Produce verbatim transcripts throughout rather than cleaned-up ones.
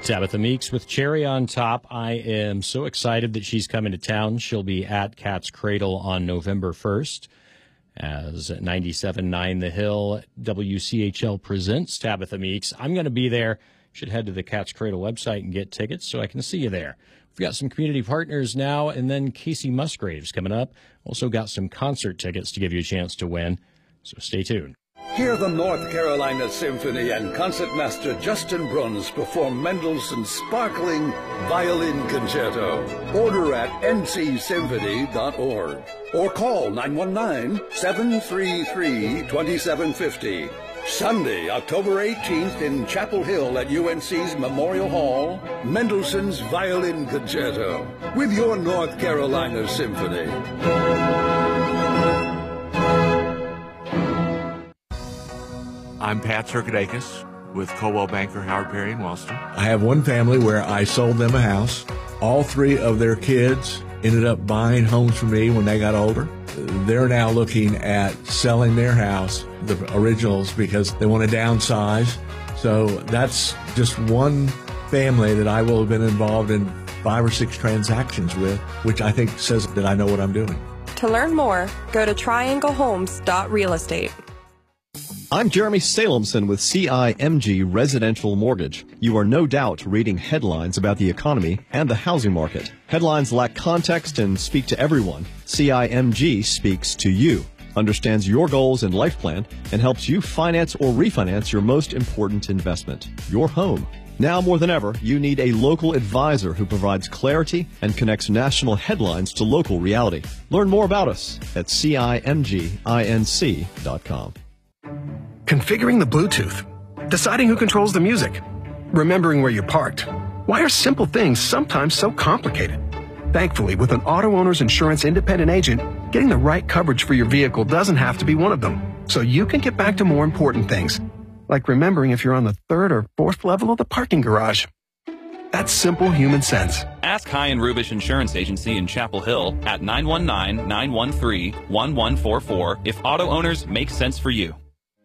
Tabitha Meeks with Cherry on Top. I am so excited that she's coming to town. She'll be at Cat's Cradle on November first as ninety-seven point nine The Hill W C H L presents Tabitha Meeks. I'm going to be there. You should head to the Cat's Cradle website and get tickets so I can see you there. We've got some community partners now, and then Casey Musgraves coming up. Also got some concert tickets to give you a chance to win, so stay tuned. Hear the North Carolina Symphony and concertmaster Justin Bruns perform Mendelssohn's sparkling violin concerto. Order at n c symphony dot org or call nine one nine, seven three three, two seven five zero. Sunday, October eighteenth in Chapel Hill at U N C's Memorial Hall, Mendelssohn's Violin Concerto with your North Carolina Symphony. I'm Pat Circadakis with Coldwell Banker, Howard Perry in Wellston. I have one family where I sold them a house. All three of their kids ended up buying homes from me when they got older. They're now looking at selling their house, the originals, because they want to downsize. So that's just one family that I will have been involved in five or six transactions with, which I think says that I know what I'm doing. To learn more, go to triangle homes dot real estate. I'm Jeremy Salemson with C I M G Residential Mortgage. You are no doubt reading headlines about the economy and the housing market. Headlines lack context and speak to everyone. C I M G speaks to you, understands your goals and life plan, and helps you finance or refinance your most important investment, your home. Now more than ever, you need a local advisor who provides clarity and connects national headlines to local reality. Learn more about us at C I M G inc dot com. Configuring the Bluetooth, deciding who controls the music, remembering where you parked. Why are simple things sometimes so complicated? Thankfully, with an auto owner's insurance independent agent, getting the right coverage for your vehicle doesn't have to be one of them. So you can get back to more important things, like remembering if you're on the third or fourth level of the parking garage. That's simple human sense. Ask High and Rubish Insurance Agency in Chapel Hill at nine one nine, nine one three, one one four four if auto owners make sense for you.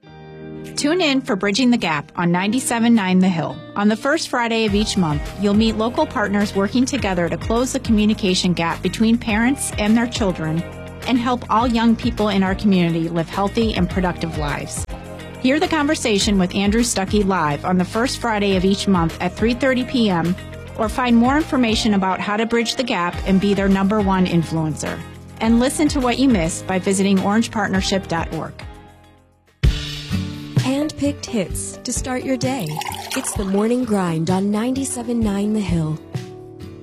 Tune in for Bridging the Gap on ninety-seven point nine The Hill. On the first Friday of each month, you'll meet local partners working together to close the communication gap between parents and their children and help all young people in our community live healthy and productive lives. Hear the conversation with Andrew Stuckey live on the first Friday of each month at three thirty p.m. or find more information about how to bridge the gap and be their number one influencer. And listen to what you missed by visiting orange partnership dot org. Hand-picked hits to start your day. It's the Morning Grind on ninety-seven point nine The Hill.